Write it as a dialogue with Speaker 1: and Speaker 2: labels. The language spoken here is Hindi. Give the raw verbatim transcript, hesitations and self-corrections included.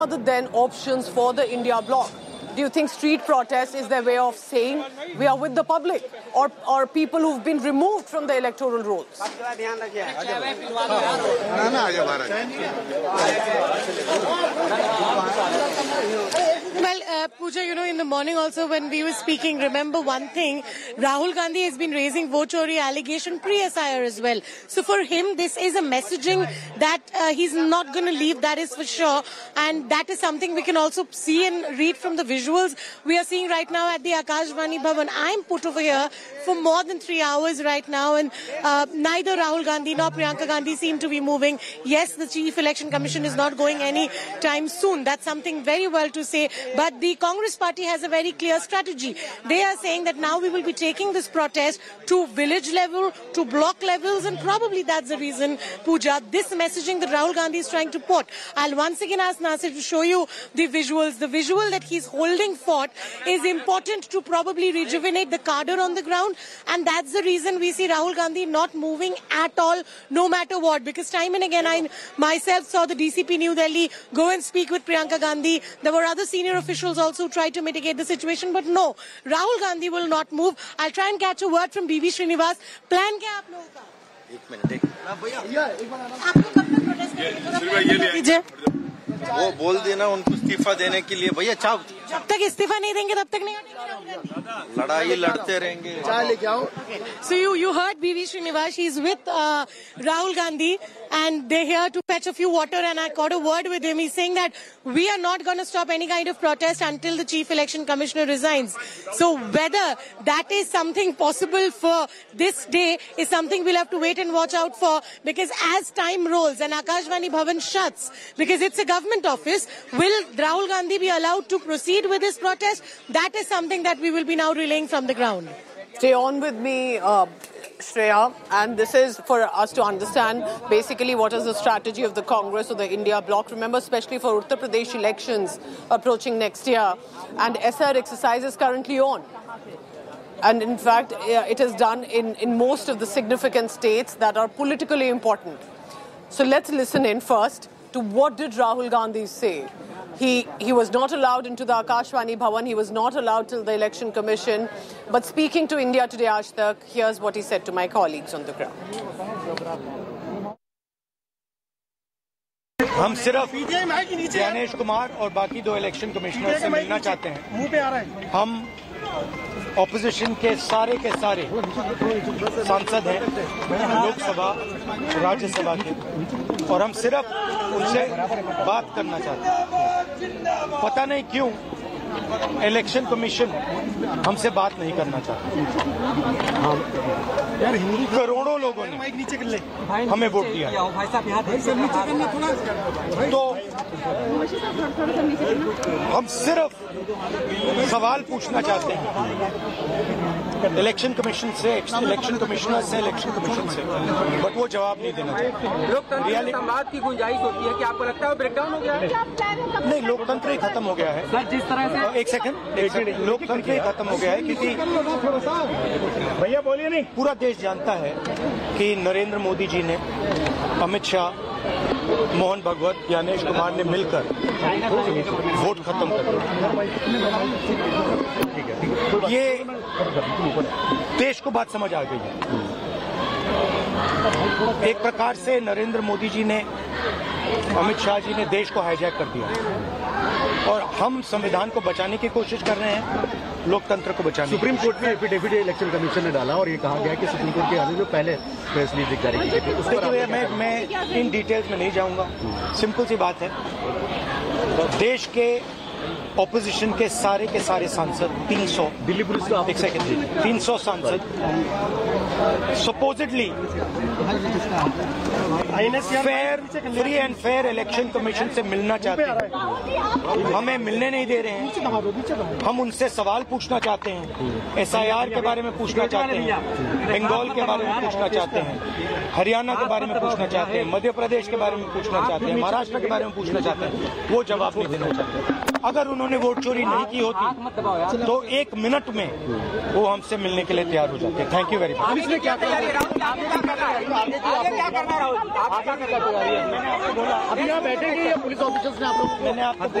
Speaker 1: Other than options for the India bloc? Do you think street protest is their way of saying we are with the public, or or people who've been removed from the electoral rolls?
Speaker 2: Well, uh, Pooja, you know, in the morning also when we were speaking, remember one thing, Rahul Gandhi has been raising vote chori allegation pre-S I R as well. So for him, this is a messaging that uh, he's not going to leave, that is for sure. And that is something we can also see and read from the visuals we are seeing right now at the Akashvani Bhavan. I'm put over here for more than three hours right now, and uh, neither Rahul Gandhi nor Priyanka Gandhi seem to be moving. Yes, the Chief Election Commission is not going any time soon. That's something very well to say. But the Congress party has a very clear strategy. They are saying that now we will be taking this protest to village level, to block levels, and probably that's the reason, Pooja, this messaging that Rahul Gandhi is trying to put. I'll once again ask Nasir to show you the visuals. The visual that he's holding fort is important to probably rejuvenate the cadre on the ground, and that's the reason we see Rahul Gandhi not moving at all, no matter what. Because time and again, I myself saw the D C P New Delhi go and speak with Priyanka Gandhi. There were other senior officials also who tried to mitigate the situation, but no, Rahul Gandhi will not move. I'll try and catch a word from B B Srinivas. Plan क्या आप लोगों का?
Speaker 3: एक मिनट एक
Speaker 2: आप लोग कब तक प्रोटेस्ट करेंगे?
Speaker 3: वो बोल देना उनको इस्तीफा देने के लिए। भैया चाव
Speaker 2: जब तक इस्तीफा नहीं देंगे तब तक नहीं हटेंगे।
Speaker 3: लड़ाई लड़ते रहेंगे। चाय लेके आओ।
Speaker 2: So you you heard B V Srinivas. He's with uh, Rahul Gandhi, and they're here to fetch a few water. And I caught a word with him. He's saying that we are not going to stop any kind of protest until the Chief Election Commissioner resigns. So whether that is something possible for this day is something we'll have to wait and watch out for. Because as time rolls and Akashvani Bhavan shuts, because it's a government office, will Rahul Gandhi be allowed to proceed with this protest? That is something that we will be now relaying from the ground.
Speaker 1: Stay on with me, uh, Shreya, and this is for us to understand basically what is the strategy of the Congress or the India bloc. Remember, especially for Uttar Pradesh elections approaching next year, and S I R exercise is currently on. And in fact, it is done in, in most of the significant states that are politically important. So let's listen in first to what did Rahul Gandhi say. He, he was not allowed into the Akashvani Bhavan. He was not allowed till the Election Commission. But speaking to India Today Aaj Tak, here's what he said to my colleagues on the ground.
Speaker 4: हम सिर्फ ज्ञानेश कुमार और बाकी दो इलेक्शन कमिश्नर से मिलना चाहते हैं। हम ऑपोजिशन के सारे के सारे सांसद हैं, लोकसभा राज्यसभा के, और हम सिर्फ उनसे बात करना चाहते हैं। पता नहीं क्यों इलेक्शन कमीशन हमसे बात नहीं करना चाहता। करोड़ों लोगों ने हमें वोट दिया, तो हम सिर्फ सवाल पूछना चाहते हैं इलेक्शन कमीशन से, इलेक्शन कमिश्नर से, इलेक्शन कमीशन से, बट वो जवाब नहीं देना चाहते।
Speaker 5: लोकतंत्र संवाद की गुंजाइश होती है कि आपको लगता है ब्रेकडाउन हो गया है?
Speaker 4: नहीं, लोकतंत्र ही खत्म हो गया है।
Speaker 5: जिस तरह से
Speaker 4: एक सेकंड, एक सेकंड, लोकतंत्र ही खत्म हो गया है, क्योंकि भैया बोलिए नहीं, पूरा देश जानता है कि नरेंद्र मोदी जी ने, अमित शाह, मोहन भगवत, ज्ञानेश कुमार ने मिलकर वोट खत्म कर दिया। ये देश को बात समझ आ गई है। एक प्रकार से नरेंद्र मोदी जी ने, अमित शाह जी ने देश को हाईजैक कर दिया, और हम संविधान को बचाने की कोशिश कर रहे हैं, लोकतंत्र को बचाने।
Speaker 6: सुप्रीम कोर्ट में एफिडेविट इलेक्शन कमीशन ने डाला और ये कहा गया कि सुप्रीम कोर्ट के आदेश जो पहले प्रेस रिलीज जारी की थी,
Speaker 4: उसके लिए मैं मैं इन डिटेल्स में नहीं जाऊंगा। सिंपल सी बात है, देश के ऑपोजिशन के सारे के सारे सांसद, तीन सौ
Speaker 6: दिल्ली पुलिस का
Speaker 4: एक सेकंड तीन सौ सांसद supposedly fair, free and fair election commission से मिलना चाहते हैं, हमें मिलने नहीं दे रहे हैं। हम उनसे सवाल पूछना चाहते हैं, एस आई आर के बारे में पूछना चाहते हैं, बंगाल के बारे में पूछना चाहते हैं, हरियाणा के बारे में पूछना चाहते हैं, मध्य प्रदेश के बारे में पूछना चाहते हैं, महाराष्ट्र के बारे में पूछना चाहते हैं। वो जवाब नहीं देना चाहते। अगर उन्होंने वोट चोरी नहीं की होती तो एक मिनट में वो हमसे मिलने के लिए तैयार हो जाते। Thank you very much.
Speaker 6: Police ने क्या कहा? अभी यहाँ बैठेंगे या पुलिस ऑफिसर्स ने आप लोग?
Speaker 4: मैंने आपको